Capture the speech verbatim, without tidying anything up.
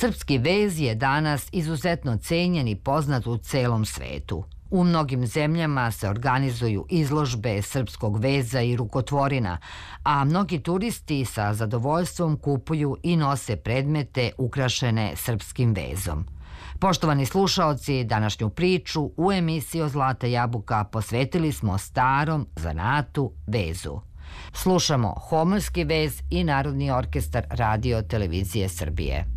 Srpski vez je danas izuzetno cenjen i poznat u celom svetu. U mnogim zemljama se organizuju izložbe srpskog veza i rukotvorina, a mnogi turisti sa zadovoljstvom kupuju i nose predmete ukrašene srpskim vezom. Poštovani slušaoci, današnju priču u emisiji o Zlata jabuka posvetili smo starom zanatu vezu. Slušamo Homorski vez i Narodni orkestar Radio Televizije Srbije.